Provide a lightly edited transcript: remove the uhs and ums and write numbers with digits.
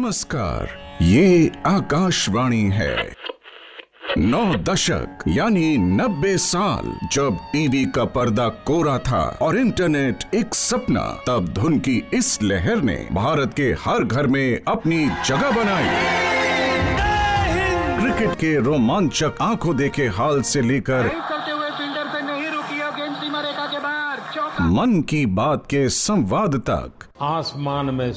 नमस्कार, ये आकाशवाणी है। 9 दशक यानी 90 साल जब टीवी का पर्दा कोरा था और इंटरनेट एक सपना, तब धुन की इस लहर ने भारत के हर घर में अपनी जगह बनाई। क्रिकेट के रोमांचक आंखों देखे हाल से लेकर मन की बात के संवाद तक, आसमान में